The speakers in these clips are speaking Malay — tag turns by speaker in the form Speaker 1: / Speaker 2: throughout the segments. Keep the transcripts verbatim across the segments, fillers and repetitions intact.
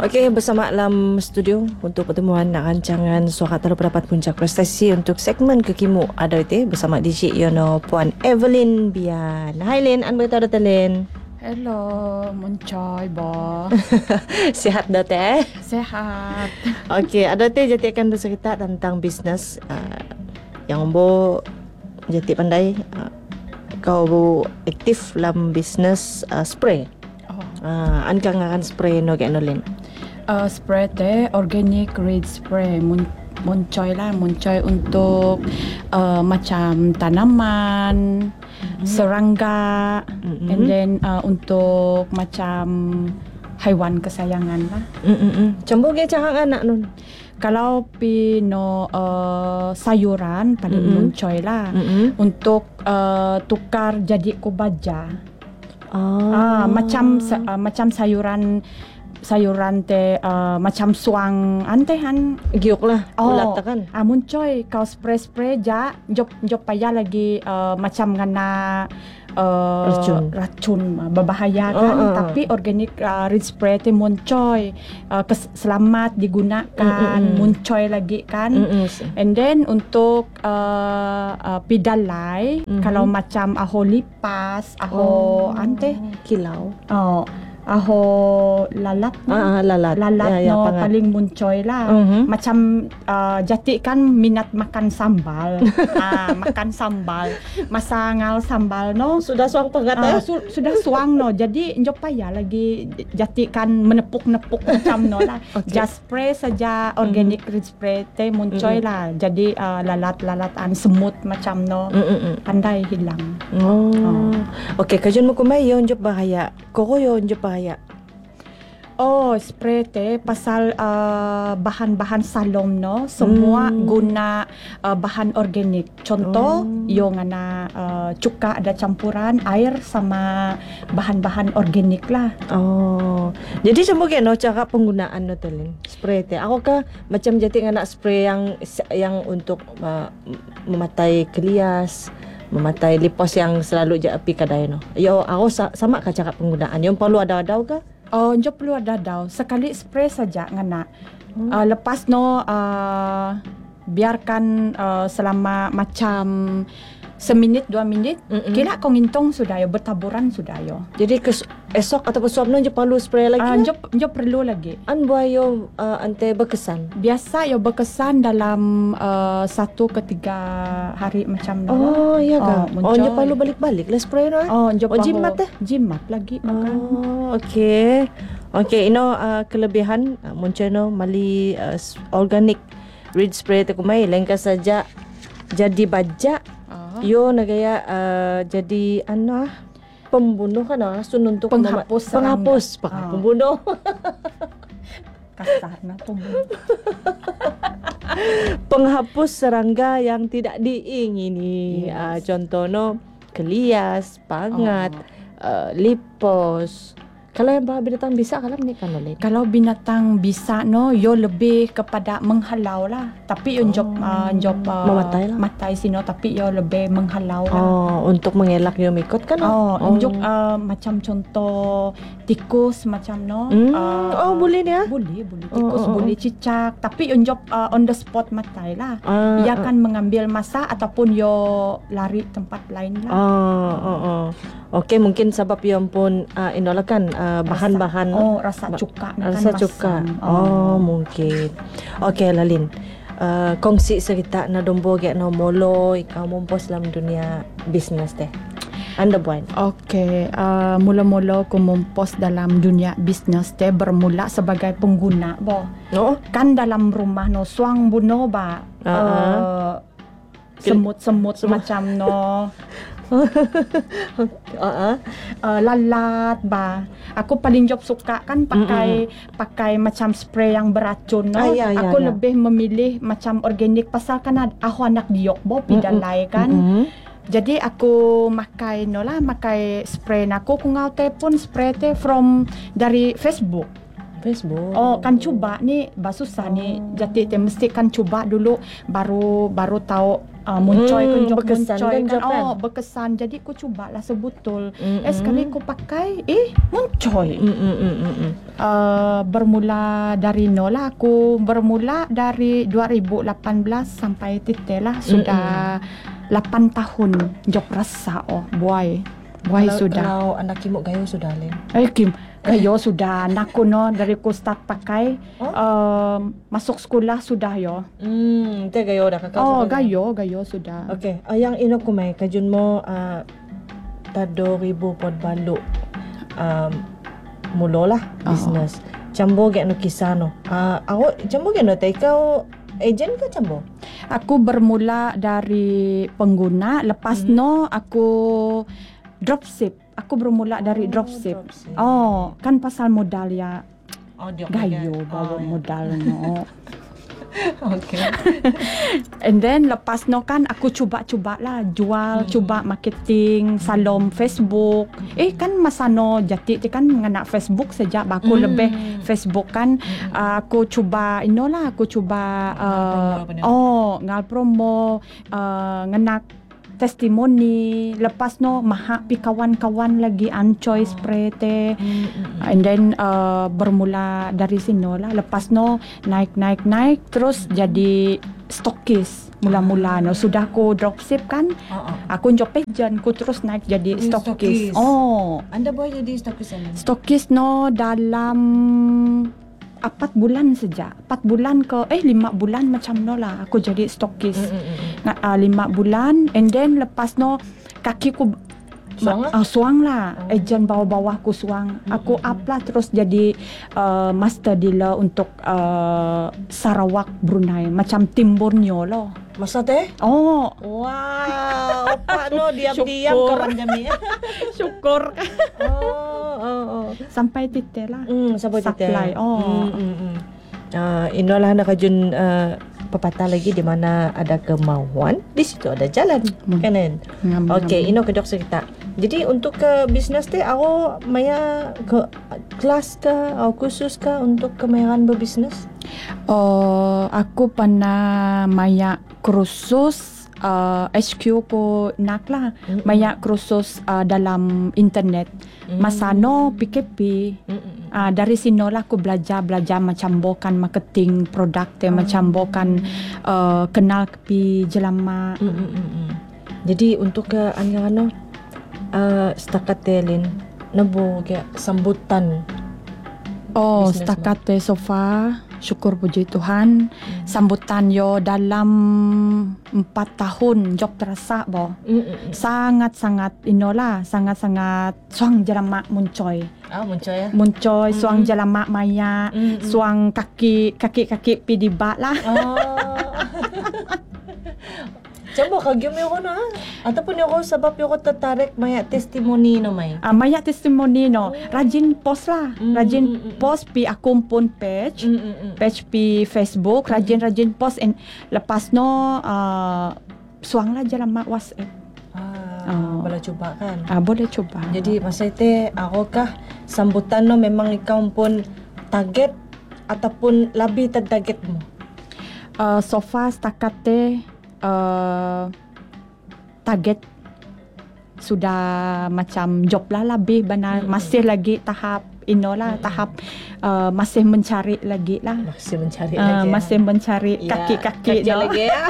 Speaker 1: Okey, bersama dalam studio untuk pertemuan nak rancangan Suara Taruh Pendapat Puncak Prestasi untuk segmen Kekimu ada itu bersama D J Yono Puan Evelyn Bian. Hai Lin, an berita Dato' Lin.
Speaker 2: Hello, Muncoy Bo.
Speaker 1: Sihat dah teh?
Speaker 2: Sehat.
Speaker 1: Okey, ada teh jadi akan bercerita tentang bisnes uh, yang Bo jadi pandai uh, kau Bo aktif dalam bisnes uh, spray.
Speaker 2: Oh.
Speaker 1: Uh, an kang akan spray no kayak nolin.
Speaker 2: Uh, spray teh organic reed spray. Mun Muncoy lah, muncoy untuk uh, macam tanaman, mm-hmm. serangga, mm-hmm. and then uh, untuk macam haiwan kesayangan lah.
Speaker 1: Mm-mm. Cambo ge cara anak nun.
Speaker 2: Kalau pino uh, sayuran paling mm-hmm. muncoy lah. Mm-hmm. Untuk uh, tukar jadi kubaja.
Speaker 1: Oh.
Speaker 2: Ah, macam uh, macam sayuran sayuran teh uh, macam suang antehan
Speaker 1: giuk lah.
Speaker 2: Oh,
Speaker 1: ulat kan.
Speaker 2: Ah, muncoy kau spray-spray ja job job payah lagi uh, macam ngana uh,
Speaker 1: racun
Speaker 2: racun berbahaya kan,
Speaker 1: oh, oh.
Speaker 2: tapi organic uh, reed spray teh muncoy uh, kes- selamat digunakan, mm-mm. muncoy lagi kan. Mm-mm. And then untuk uh, uh, pidalai, mm-hmm. kalau macam aho lipas, aho oh. ante
Speaker 1: kilau.
Speaker 2: Oh. Aho lalat no?
Speaker 1: Ah, lalat.
Speaker 2: Lalat
Speaker 1: ya, ya,
Speaker 2: no
Speaker 1: pangat.
Speaker 2: paling muncoy lah.
Speaker 1: Uh-huh.
Speaker 2: Macam uh, jati kan minat makan sambal. ah, makan sambal. Masa ngal sambal no.
Speaker 1: Sudah suang pangat
Speaker 2: uh,
Speaker 1: ya?
Speaker 2: su- Sudah suang no. Jadi njop payah lagi jati kan menepuk-nepuk macam no lah. Okay. Just spray saja organic mm-hmm. reed spray teh muncoy mm-hmm. lah. Jadi uh, lalat-lalatan semut macam no. Mm-hmm. Pandai hilang.
Speaker 1: Oh. oh. Okey, kajian mo kumay yon njop bahaya. Koko yon njop bahaya.
Speaker 2: Oh, spray teh pasal uh, bahan-bahan salom no, semua hmm. guna uh, bahan organik. Contoh, oh. yung ana uh, cuka ada campuran air sama bahan-bahan organik lah.
Speaker 1: Oh, jadi semua no cara penggunaan no Telin spray teh. Aku kah macam jadi anak spray yang yang untuk uh, mematai kelias, mematai lipas yang selalu je api kadai no. Yo, aku sa- sama kah cara penggunaan? Yang perlu ada-ada kah?
Speaker 2: Oh, njop perlu ada daw. Sekali spray saja ngana. Hmm. Uh, lepas no uh, biarkan uh, selama macam seminit dua minit. Mm-mm. Kira kau ngintong sudah yo, bertaburan sudah yo.
Speaker 1: Jadi kes- esok ataupun suap no njop perlu spray lagi?
Speaker 2: Uh, njop njop perlu lagi.
Speaker 1: An buat yo uh, ante berkesan.
Speaker 2: Biasa yo berkesan dalam uh, satu ke tiga hari macam no.
Speaker 1: Oh, iya kah?
Speaker 2: Oh,
Speaker 1: oh njop perlu balik-balik lah spray no.
Speaker 2: Oh, njop
Speaker 1: oh, jimat eh?
Speaker 2: Jimat lagi makan.
Speaker 1: Oh, okey. Okey, ino uh, kelebihan uh, Muncono mali uh, organic reed spray tu kumai lengka saja jadi baja. Uh-huh. Yo nagaya uh, jadi ano pembunuh kan ah sun untuk
Speaker 2: penghapus
Speaker 1: mema- penghapus
Speaker 2: uh.
Speaker 1: pembunuh.
Speaker 2: Kasar na pembunuh.
Speaker 1: Penghapus serangga yang tidak diingini. Yes. Uh, contohnya kelias, pangat, oh. uh, lipos. Kalau yang binatang bisa kalau ni kan boleh.
Speaker 2: Kalau binatang bisa no, yo lebih kepada menghalau lah. Tapi yo job oh. uh, job uh,
Speaker 1: mematai lah.
Speaker 2: Matai sino tapi yo lebih menghalau lah.
Speaker 1: Oh, untuk mengelak yo ikut kan?
Speaker 2: Oh, oh. job uh, macam contoh tikus macam no.
Speaker 1: Mm.
Speaker 2: Uh,
Speaker 1: oh, boleh dia?
Speaker 2: Boleh, boleh tikus,
Speaker 1: oh, oh,
Speaker 2: boleh
Speaker 1: oh.
Speaker 2: cicak. Tapi yo job uh, on the spot matai lah.
Speaker 1: Uh,
Speaker 2: Ia
Speaker 1: uh.
Speaker 2: akan mengambil masa ataupun yo lari tempat lain lah.
Speaker 1: Oh, oh, oh. Okey, mungkin sebab yang pun uh, inolah kan uh, bahan-bahan
Speaker 2: rasa, oh rasa cuka
Speaker 1: rasa
Speaker 2: kan
Speaker 1: cuka. Oh,
Speaker 2: oh
Speaker 1: mungkin. Okey Lalin. Uh, kongsi cerita na dombo ge no molo ikaw mumpos dalam dunia bisnes teh. Anda buat.
Speaker 2: Okey, uh, mula-mula aku mumpos dalam dunia bisnes teh bermula sebagai pengguna bo.
Speaker 1: Oh,
Speaker 2: kan dalam rumah no suang buno ba. Uh-huh. Uh, semut-semut Semut. macam no. uh-huh. uh, lalat ba. Aku paling job suka kan pakai mm-hmm. pakai macam spray yang beracun no. Ah, ya, ya, aku ya. lebih memilih macam organik pasal kan aku anak diok bo pidalai kan. Mm-hmm. Jadi aku makai no lah makai spray aku ku ngau teh pun spray teh from dari Facebook.
Speaker 1: Facebook.
Speaker 2: Oh, kan cuba ni, bah susah oh. ni. Jadi dia mesti kan cuba dulu baru baru tahu uh, muncoy
Speaker 1: Hmm,
Speaker 2: kan job
Speaker 1: berkesan
Speaker 2: muncoy
Speaker 1: kan
Speaker 2: kan,
Speaker 1: job kan?
Speaker 2: oh berkesan, jadi ku cubalah sebetul.
Speaker 1: Mm-mm.
Speaker 2: Eh sekali ku pakai eh muncoy.
Speaker 1: Mm, mm, mm, mm, mm.
Speaker 2: Uh, bermula dari nol lah, aku bermula dari dua ribu lapan belas sampai titik lah sudah lapan tahun job rasa oh boy boy
Speaker 1: Kalau-
Speaker 2: sudah
Speaker 1: Kalau anak Kimuk gayo sudah Lin.
Speaker 2: eh Kim gayo sudah anakku no dari ku start pakai
Speaker 1: Oh?
Speaker 2: uh, masuk sekolah sudah yo.
Speaker 1: Hmm, te gayo dah kakak.
Speaker 2: Oh
Speaker 1: sudah.
Speaker 2: gayo gayo sudah.
Speaker 1: Okay, uh, yang ino kumay kajun mo uh, tado ribu pod balu um, mulo lah
Speaker 2: Oo.
Speaker 1: business. Cambo get no kisano. Uh, ako cambo get no te ikaw agent ka cambo?
Speaker 2: Aku bermula dari pengguna, lepas
Speaker 1: Mhm.
Speaker 2: no aku dropship. Aku bermula dari dropship. Oh, kan pasal modal ya
Speaker 1: Oh, dia
Speaker 2: gayo bawa modal no.
Speaker 1: Okay.
Speaker 2: And then lepas no kan aku cuba-cuba lah jual,
Speaker 1: Hmm.
Speaker 2: cuba marketing, salom Facebook. Eh kan masa no jati ti kan mengenak Facebook sejak aku
Speaker 1: Hmm.
Speaker 2: lebih Facebook kan.
Speaker 1: Mm-mm.
Speaker 2: Uh, aku cuba ino lah, aku cuba uh,
Speaker 1: Ngal promo apa ni?
Speaker 2: oh ngal promo uh, ngenak testimoni. Lepas no mahak pi kawan-kawan lagi ancoy
Speaker 1: Oh.
Speaker 2: spray te.
Speaker 1: Mm, mm, mm.
Speaker 2: And then uh, bermula dari sini lah. Lepas no naik naik naik terus jadi stokis mula-mula no. Sudah aku dropship kan,
Speaker 1: Oo.
Speaker 2: aku job agent, ku terus naik jadi
Speaker 1: Jadi
Speaker 2: stokis.
Speaker 1: stokis.
Speaker 2: Oh,
Speaker 1: Anda boleh jadi stokis Lin?
Speaker 2: stokis no dalam empat bulan saja. Empat bulan ke eh lima bulan macam no lah. Aku jadi stokis.
Speaker 1: Mm, mm, mm.
Speaker 2: Nah, uh, lima bulan and then lepas no kaki ku
Speaker 1: Suang lah?
Speaker 2: uh, suang lah.
Speaker 1: Oh.
Speaker 2: Agent bawah-bawah ku suang.
Speaker 1: Mm,
Speaker 2: Aku
Speaker 1: mm,
Speaker 2: up lah terus jadi uh, master dealer untuk uh, Sarawak Brunei macam tim Borneo loh.
Speaker 1: Masa teh?
Speaker 2: Oh,
Speaker 1: Wow, opa no diam-diam
Speaker 2: Syukur.
Speaker 1: kawan jami.
Speaker 2: syukur
Speaker 1: Oh, oh, oh.
Speaker 2: sampai titik lah.
Speaker 1: Hmm, sabar
Speaker 2: Supply,
Speaker 1: tete.
Speaker 2: oh.
Speaker 1: Hmm, hmm, hmm. Uh, inolah nakajun uh, pepatah lagi di mana ada kemauan, di situ ada jalan.
Speaker 2: Hmm.
Speaker 1: Kanan.
Speaker 2: Ngam-
Speaker 1: Okey,
Speaker 2: ngam.
Speaker 1: ino kedok cerita. Jadi untuk ke bisnes teh aku maya ke kelas ke atau khusus ke untuk kemahiran berbisnes?
Speaker 2: Oh, aku pernah maya kursus uh, H Q ko nak lah.
Speaker 1: Mm-mm.
Speaker 2: Maya kursus uh, dalam internet.
Speaker 1: Mm.
Speaker 2: Masa no P K P.
Speaker 1: Mm-mm.
Speaker 2: Ah, dari sini lah aku belajar belajar macam bokan marketing produk te
Speaker 1: Oh.
Speaker 2: macam bokan uh, kenal pi jelama.
Speaker 1: Mm, mm, mm, mm. Jadi untuk ke anya ano uh, setakat telin nabo kayak sambutan.
Speaker 2: Oh,
Speaker 1: Business
Speaker 2: setakat te so far syukur puji Tuhan sambutan yo dalam empat tahun job terasa bo.
Speaker 1: Mm, mm, mm.
Speaker 2: Sangat-sangat inolah, sangat-sangat suang jelama muncoy.
Speaker 1: Ah, muncul ya.
Speaker 2: Muncoy suang
Speaker 1: Mm.
Speaker 2: jelama maya,
Speaker 1: Mm, mm.
Speaker 2: suang kaki kaki-kaki pi di bak lah.
Speaker 1: Ah. Coba kagum yo na. Ataupun yo sebab yo tertarik maya testimoni no may.
Speaker 2: Ah, maya testimoni no. Rajin post lah.
Speaker 1: Mm,
Speaker 2: Rajin
Speaker 1: mm, mm.
Speaker 2: post pi akun pun page.
Speaker 1: Mm, mm, mm.
Speaker 2: Page pi Facebook, rajin-rajin post and lepas no uh, suang lah jelama WhatsApp.
Speaker 1: Ah,
Speaker 2: Oh.
Speaker 1: boleh cuba kan.
Speaker 2: Ah, boleh coba.
Speaker 1: Jadi masa itu ako kah sambutan no memang ikaw pun target ataupun lebih tertarget mo.
Speaker 2: uh, so far setakat te uh, target sudah macam job lah lebih benar.
Speaker 1: Mm-mm.
Speaker 2: Masih lagi tahap inolah tahap uh, masih mencari lagi lah.
Speaker 1: Masih mencari
Speaker 2: Uh,
Speaker 1: lagi.
Speaker 2: masih mencari
Speaker 1: Ya,
Speaker 2: kaki-kaki
Speaker 1: kaki
Speaker 2: no.
Speaker 1: lagi ya.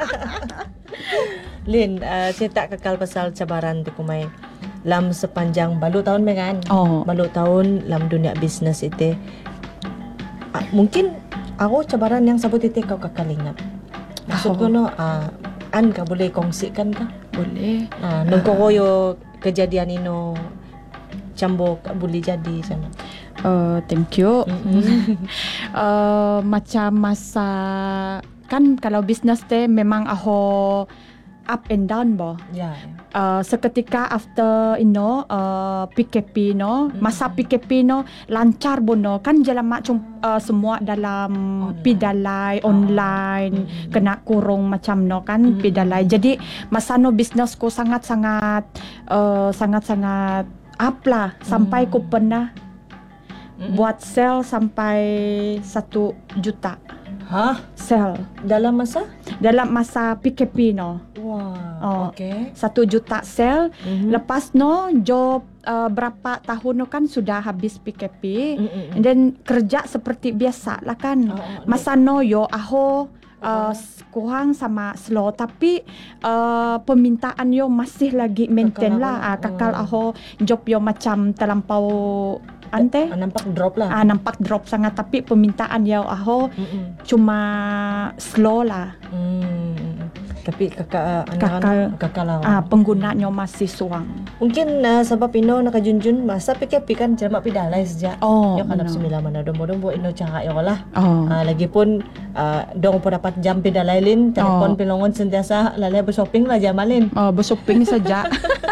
Speaker 1: Lin, uh, saya tak kekal pasal cabaran tu kumai. Lam sepanjang balu tahun me kan.
Speaker 2: Oh,
Speaker 1: Balu tahun lam dunia bisnes itu. Uh, mungkin aku cabaran yang sabut itu kau kakal ingat. Maksud ko
Speaker 2: Oh.
Speaker 1: no, uh, an ka boleh kongsikan ka?
Speaker 2: boleh.
Speaker 1: Ah, nung koyo kejadian ino cambok boleh jadi sana.
Speaker 2: Uh, thank you. uh, macam masa kan kalau bisnes teh memang aho up and down bo.
Speaker 1: Ya.
Speaker 2: Uh, seketika after you know uh, P K P no
Speaker 1: Mm.
Speaker 2: masa P K P no lancar bono kan jelama cum, uh, semua dalam
Speaker 1: Online.
Speaker 2: pidalai online
Speaker 1: Mm-mm.
Speaker 2: kena kurung macam no kan
Speaker 1: Mm-mm.
Speaker 2: pidalai jadi masa no bisnes ko sangat-sangat uh, sangat-sangat up lah sampai
Speaker 1: Mm.
Speaker 2: ko pernah
Speaker 1: Mm-mm.
Speaker 2: buat sell sampai satu juta
Speaker 1: Hah?
Speaker 2: sell
Speaker 1: Dalam masa?
Speaker 2: dalam masa P K P no.
Speaker 1: Wah,
Speaker 2: Oh,
Speaker 1: okey.
Speaker 2: Satu juta sel.
Speaker 1: Mhm.
Speaker 2: Lepas no job uh, berapa tahun no kan sudah habis P K P.
Speaker 1: Mm-mm.
Speaker 2: And then kerja seperti biasa lah kan.
Speaker 1: Oh, oh,
Speaker 2: Masa no yo aho uh, kurang sama slow, tapi uh, permintaan yo masih lagi maintain
Speaker 1: Kakal
Speaker 2: lah.
Speaker 1: ako,
Speaker 2: Ah, kakal
Speaker 1: oh.
Speaker 2: aho job yo macam terlampau ante.
Speaker 1: Ah, nampak drop lah.
Speaker 2: Ah, nampak drop sangat, tapi permintaan yo aho
Speaker 1: Mm-mm.
Speaker 2: cuma slow lah.
Speaker 1: Hmm. Tapi kakak uh,
Speaker 2: Kakal-
Speaker 1: anak-anak kakak lah.
Speaker 2: Ah, penggunaannya masih suang.
Speaker 1: Mungkin uh, sebab ino nakajunjun masa P K P kan jamak pidalay sejak.
Speaker 2: Oh,
Speaker 1: Yo kalap
Speaker 2: benar.
Speaker 1: semila mana dombo-dombo ino cara yo lah.
Speaker 2: Oh.
Speaker 1: Ah, lagi pun uh, dong po dapat jam pidalay lin, telepon
Speaker 2: Oh.
Speaker 1: pilongon sentiasa lalay bershopping lah jamalin.
Speaker 2: Oh, bershopping saja.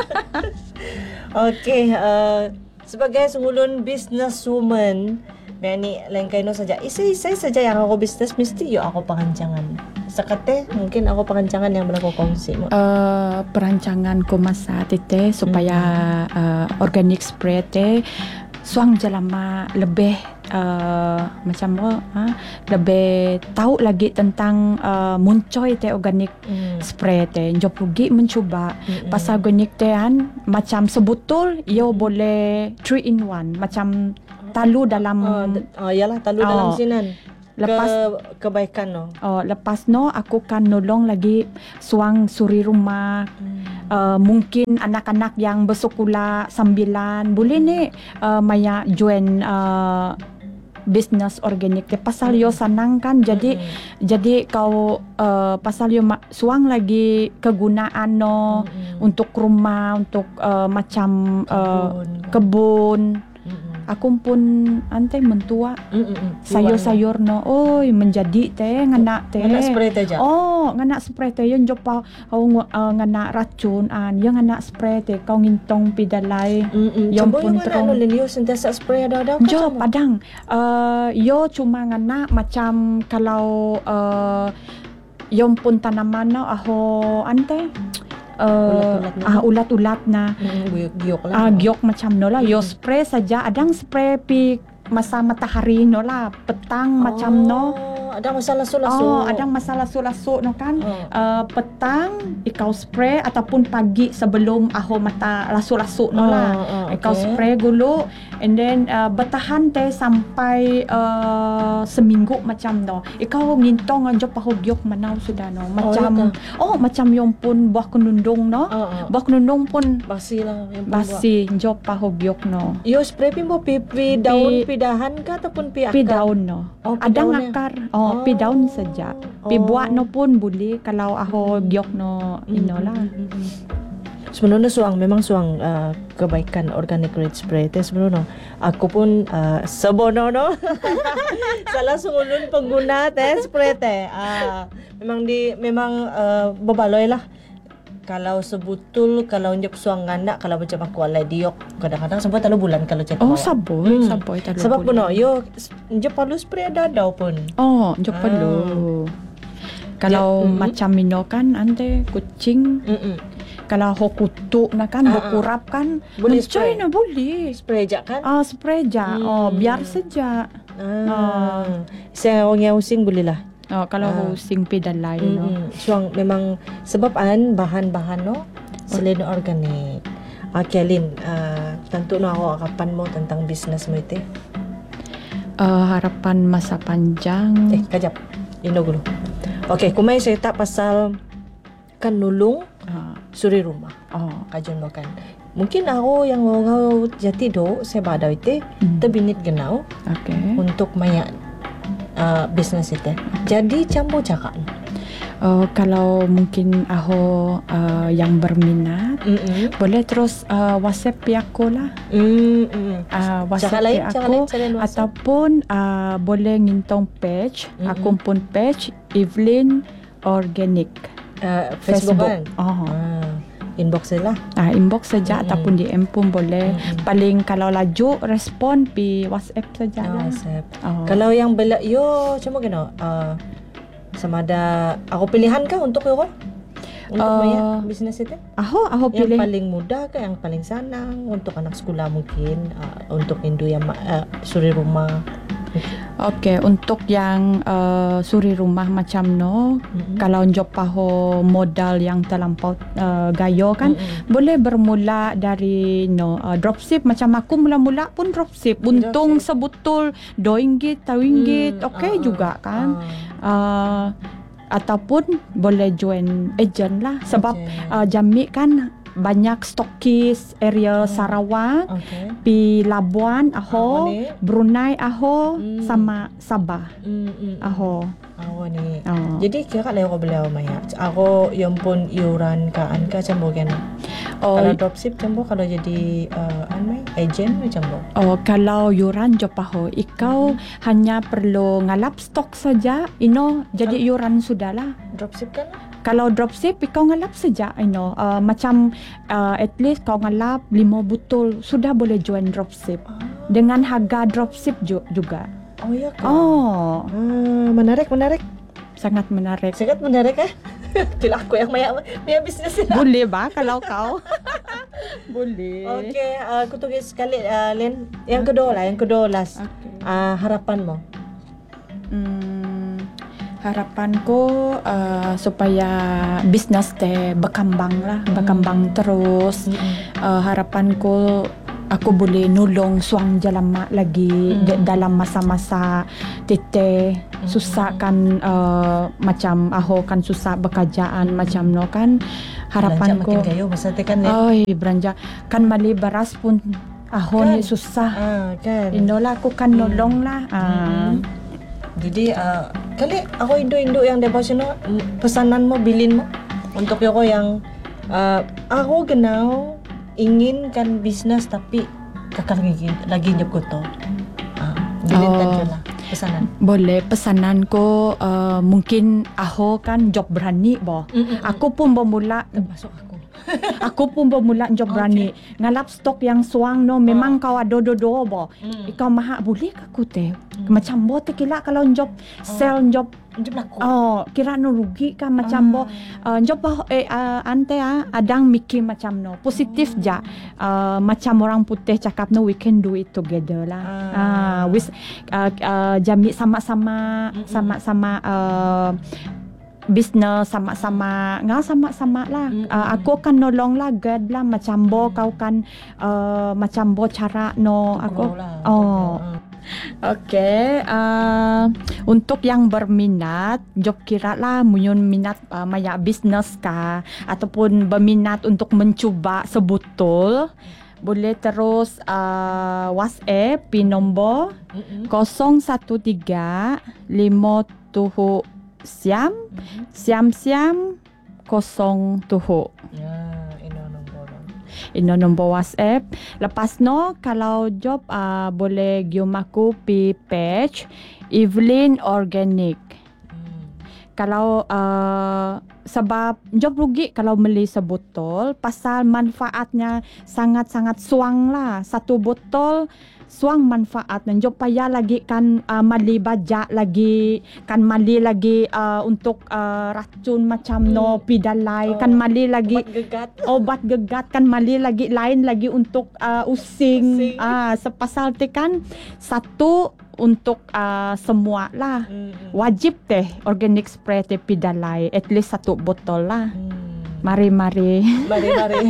Speaker 1: Okay, uh, sebagai sengulun businesswoman, Bani lain kayo saja. Isa-isa saja yang ako business, mesti yo ako pangancangan. Sakate, mungkin ako pangancangan yang berlaku kongsi mo.
Speaker 2: Uh, perancangan ko masa tete supaya uh, organic spray te suang jalama lebih uh, macam apa uh, lebih tahu lagi tentang uh, muncoy te organic
Speaker 1: Mm.
Speaker 2: spray te. Jo pergi mencuba
Speaker 1: Mm-mm.
Speaker 2: pasal organic te kan macam sebetul yo boleh three in one macam talu dalam
Speaker 1: Oh, d- oh, yalah, talu
Speaker 2: Oh.
Speaker 1: dalam sinan.
Speaker 2: lepas
Speaker 1: Ke, kebaikan no.
Speaker 2: oh, lepas no aku kan nolong lagi suang suri rumah. Uh, mungkin anak-anak yang bersekolah sambilan boleh ni uh, maya join uh, business organik te pasal yo senang kan jadi
Speaker 1: Mm-mm.
Speaker 2: jadi kau uh, pasal yo ma- suang lagi kegunaan no
Speaker 1: Mm-mm.
Speaker 2: untuk rumah untuk uh, macam uh,
Speaker 1: Kebun.
Speaker 2: kebun.
Speaker 1: Mm-mm.
Speaker 2: Aku pun ante mentua
Speaker 1: Mm-mm.
Speaker 2: sayur-sayur no oi menjadi teh ngana teh.
Speaker 1: Mana spray te ja.
Speaker 2: Oh, ngana spray teh yon jopa hau uh, ngana racun an, yang ngana spray teh kau ngintong pidalay.
Speaker 1: Mm-mm.
Speaker 2: Yang
Speaker 1: Coba yung
Speaker 2: puntrong.
Speaker 1: ano lin yo sentiasa spray ada-ada ka
Speaker 2: Jo
Speaker 1: sama?
Speaker 2: padang. Uh, yo cuma ngana macam kalau uh, yon pun tanaman no aho ante uh,
Speaker 1: Ulat-ulat na.
Speaker 2: ah ulat-ulat na.
Speaker 1: Mm-mm. Giyok-giyok lang.
Speaker 2: Ah, giok macam no lah. Yo spray saja. Adang spray pi masa matahari no lah. Petang macam no.
Speaker 1: Ada masalah sulaso.
Speaker 2: Oh, adang masalah lasu-lasu no kan.
Speaker 1: Oh.
Speaker 2: Uh, petang ikau spray ataupun pagi sebelum aho mata lasu-lasu no lah.
Speaker 1: Oh, oh,
Speaker 2: Ikau
Speaker 1: okay.
Speaker 2: spray dulu and then uh, bertahan teh sampai uh, seminggu macam no. Ikau ngintong anjo paho giok manau sudah no. Macam oh, macam yung pun buah kenundung no.
Speaker 1: Oh, oh.
Speaker 2: Buah kenundung pun
Speaker 1: Basi lah yung pembuat.
Speaker 2: basi jo paho giok no.
Speaker 1: Yo spray pin mo pi, pi daun pidahan ka ataupun pi akar?
Speaker 2: Pi daun no.
Speaker 1: Oh, pi
Speaker 2: Ada
Speaker 1: daun
Speaker 2: ngakar. Oh,
Speaker 1: Oh.
Speaker 2: pi daun saja. Pi
Speaker 1: Oh.
Speaker 2: buah no pun boleh kalau aho giok no ino lah.
Speaker 1: Mm, mm, mm. Sebenarnya suang memang suang uh, kebaikan organic red spray teh sebenarnya aku pun uh, sebono no salah sungulun pengguna teh spray teh ah memang di memang uh, bebaloy lah kalau sebutul kalau njep suang ngana kalau macam aku alai diok kadang-kadang sampai telu bulan kalau cetak
Speaker 2: Oh,
Speaker 1: awak.
Speaker 2: saboy,
Speaker 1: Hmm.
Speaker 2: saboy talo.
Speaker 1: Sebab puno yo njep palu spray ada daw pun.
Speaker 2: Oh, jo
Speaker 1: Ah.
Speaker 2: perlu. Kalau
Speaker 1: Ya, mm.
Speaker 2: macam mino kan ante kucing,
Speaker 1: Mm-mm.
Speaker 2: kalau ho kutu na kan,
Speaker 1: Ah, ah.
Speaker 2: berkurap kan,
Speaker 1: Boleh
Speaker 2: mencoy
Speaker 1: spray?
Speaker 2: na boleh.
Speaker 1: Spray aja kan?
Speaker 2: Ah, spray ja.
Speaker 1: Hmm.
Speaker 2: Oh, biar saja.
Speaker 1: Ah. Saya orang yang using boleh lah.
Speaker 2: Oh, kalau
Speaker 1: Ah.
Speaker 2: ho sing pedalay no.
Speaker 1: Mm-mm. Suang memang sebab an bahan-bahan no selain organik. Okay, Lin, uh, tentu no ako akapan mo tentang business mo ite.
Speaker 2: Uh, harapan masa panjang.
Speaker 1: Eh, kajap. Ino gulo. Okay, kumay cerita pasal kan nulung
Speaker 2: Ah,
Speaker 1: suri rumah.
Speaker 2: oh.
Speaker 1: Kajon mo kan. Mungkin ako yang ngaw jati do saya badaw ite
Speaker 2: Hmm.
Speaker 1: tabinit genau
Speaker 2: Okay.
Speaker 1: untuk maya uh, business ite. Jadi cambo cakan.
Speaker 2: Uh, kalau mungkin aho uh, yang berminat,
Speaker 1: Mm-mm.
Speaker 2: boleh terus uh, WhatsApp aku lah.
Speaker 1: Mm-mm.
Speaker 2: Uh,
Speaker 1: Cakap
Speaker 2: WhatsApp
Speaker 1: lain,
Speaker 2: aku
Speaker 1: cakap lain, selain WhatsApp.
Speaker 2: ataupun uh, boleh ngintong page,
Speaker 1: Mm-mm.
Speaker 2: aku pun page Evelyn Organic
Speaker 1: Uh, Facebook, kan?
Speaker 2: Oh.
Speaker 1: Ah, inbox lah.
Speaker 2: Ah, inbox saja
Speaker 1: Mm-mm.
Speaker 2: ataupun D M pun boleh.
Speaker 1: Mm-mm.
Speaker 2: Paling kalau laju respon pi WhatsApp saja
Speaker 1: Ah,
Speaker 2: lah.
Speaker 1: WhatsApp.
Speaker 2: Oh.
Speaker 1: Kalau yang bela yo cuma gino uh, sama ada aku pilihan kah untuk yo untuk
Speaker 2: Uh,
Speaker 1: maya bisnes itu
Speaker 2: aho aho
Speaker 1: yang
Speaker 2: pilih
Speaker 1: paling mudah ke yang paling sanang untuk anak sekolah mungkin uh, untuk Hindu yang ma- uh, suri rumah
Speaker 2: Okay, untuk yang uh, suri rumah macam no, mm-hmm. kalau job paho modal yang terlampau uh, gayo kan, mm-hmm. boleh bermula dari no uh, dropship. Macam aku mula-mula pun dropship. Untung dropship. Sebutul dua ringgit, tiga ringgit, mm, okay uh, juga kan. Uh. Uh, ataupun boleh join agent lah. Sebab okay. uh, Jami kan banyak stokis area oh. Sarawak, okay. Pi Labuan aho, Brunei aho, hmm. sama Sabah hmm, hmm, aho.
Speaker 1: Aho ni. Oh. Jadi kira kalau aku beliau maya, aku yang pun iuran kaan ka cambo kan. Oh. Kalau dropship cambo, kalau jadi uh, anmai agent macam bo.
Speaker 2: Oh, kalau iuran job aho, ikau hmm. hanya perlu ngalap stok saja, ino jadi Al- iuran sudahlah.
Speaker 1: Dropship kan?
Speaker 2: Kalau dropship, ikaw ngalap saja, you know, uh, macam uh, at least kau ngalap lima butul, sudah boleh join dropship. Ah. Dengan harga dropship juga.
Speaker 1: Oh ya kan?
Speaker 2: Oh.
Speaker 1: Ah, menarik, menarik.
Speaker 2: Sangat menarik.
Speaker 1: Sangat menarik eh? Bila aku yang maya, maya bisnes.
Speaker 2: Boleh ba kalau kau? Boleh.
Speaker 1: Okey, uh, aku tulis sekali, uh, Len. Yang okay. kedua lah, yang kedua last. Okay. Uh, harapan mo?
Speaker 2: Hmm. Harapanku uh, supaya bisnes teh berkembang lah, mm. berkembang terus. Mm. Uh, harapanku aku boleh nolong suang jalama lagi mm. d- dalam masa-masa tete mm. susah kan, uh, macam aho kan susah bekerjaan mm. macam no kan. Harapanku
Speaker 1: belanja makin gayo masa teh kan.
Speaker 2: Oi, belanja kan mali beras pun aho kan. Ni susah.
Speaker 1: Ah, kan.
Speaker 2: Inolah aku kan nolong mm. lah. Ah.
Speaker 1: Mm. Jadi uh, kali ako indo-indo yang devotional pesanan mo bilin mo untuk yoko yang uh, ako genau ingin kan bisnes tapi kakak lagi lagi nyep ko to. Uh, bilin oh. Kan lah pesanan.
Speaker 2: Boleh pesanan ko uh, mungkin ako kan job berani bo. Mm-mm. Aku pun bermula
Speaker 1: termasuk aku.
Speaker 2: Aku pun bermula job okay. berani. Ngalap stok yang suang no memang oh. kau ada do-do bo. Mm. Ikaw maha boleh ke aku teh? Mm. Macam bo teh kila kalau job oh. sell job
Speaker 1: job laku.
Speaker 2: Oh, kira no rugi kan macam oh. bo. Uh, job bah eh uh, ante ah adang mikir macam no. Positif oh. ja. Uh, macam orang putih cakap no we can do it together lah. Ah uh, with uh, uh, jami sama-sama mm-hmm. sama-sama uh, bisnes sama-sama ngah sama-sama lah. Mm-hmm. Uh, aku kan nolong lah guide lah macam bo kau kan uh, macam bo cara no aku lah. Oh. Okay, uh, untuk yang berminat, job kira lah muyun minat uh, maya bisnes ka ataupun berminat untuk mencuba sebutul, boleh terus uh, WhatsApp pin nombor mm-hmm. kosong satu tiga lima tujuh siam mm-hmm. siam siam kosong tujuh.
Speaker 1: Ya, ino nombor.
Speaker 2: Ino nombor WhatsApp. Lepas no kalau job uh, boleh gium aku pi page Evelyn Organic. Hmm. Kalau uh, sebab job rugi kalau beli sebotol pasal manfaatnya sangat-sangat suang lah. Satu botol suang manfaat dan job payah lagi kan uh, mali bajak lagi kan mali lagi uh, untuk uh, racun macam hmm. no pidalai oh, kan mali lagi
Speaker 1: obat gegat
Speaker 2: obat gegat kan mali lagi lain lagi untuk uh, using, using. Ah sepasal teh kan satu untuk uh, semua lah hmm. wajib teh organic spray teh pidalai at least satu botol lah. hmm. Mari-mari.
Speaker 1: Mari-mari.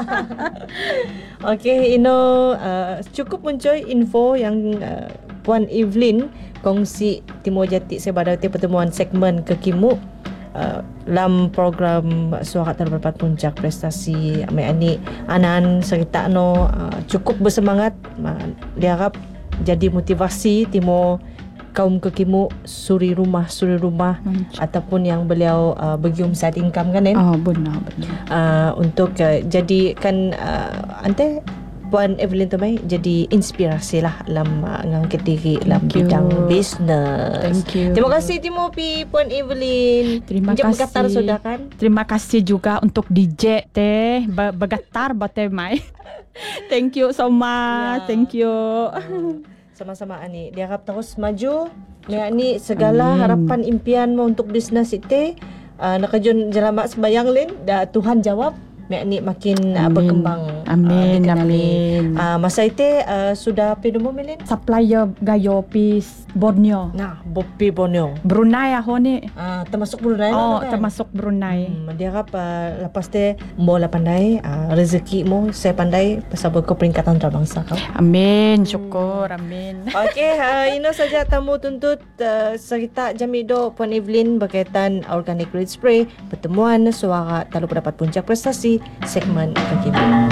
Speaker 1: Okey, Ino, uh, cukup mencoy info yang uh, Puan Evelyn kongsi Timo Jati sebagai pertemuan segmen Kekimu uh, dalam program Suara Terberpat Puncak Prestasi Amai Ani Anan serta no uh, cukup bersemangat uh, diharap jadi motivasi Timo kaum Kekimu suri rumah suri rumah hmm. ataupun yang beliau uh, bergium side income kan eh
Speaker 2: oh benar benar
Speaker 1: uh, untuk uh, jadikan uh, ante Puan Evelyn tu mai jadi inspirasi lah dalam uh, ngangkat diri dalam bidang bisnes.
Speaker 2: Thank you.
Speaker 1: Terima kasih Timo pi Puan Evelyn.
Speaker 2: Terima Jom kasih. Bergetar sudah kan. Terima kasih juga untuk D J teh bergetar bate mai. Thank you so much. Yeah. Thank you. Uh.
Speaker 1: Sama-sama Ani. Diharap terus maju. Ya ni segala Amin. Harapan impian mo untuk bisnes itu uh, nakajun jalamak sembayang lin dah Tuhan jawab Mek makin uh,
Speaker 2: Amin.
Speaker 1: berkembang.
Speaker 2: Amin,
Speaker 1: uh,
Speaker 2: amin.
Speaker 1: Uh, masa itu uh, sudah pinumo Melin?
Speaker 2: Supplier gayo pis Borneo.
Speaker 1: Nah, Bopi Borneo.
Speaker 2: Brunei ako ni.
Speaker 1: Ah, termasuk Brunei
Speaker 2: Oh,
Speaker 1: lah kan?
Speaker 2: termasuk Brunei.
Speaker 1: Hmm, dia harap uh, lepas tu bola pandai, uh, rezeki mo saya pandai pasal kau peringkat antarabangsa kau.
Speaker 2: Amin, syukur, amin.
Speaker 1: Okey, uh, ini saja tamu tuntut uh, cerita Jamido Puan Evelyn berkaitan organic red spray, pertemuan suara lalu pendapat puncak prestasi segmen kaki.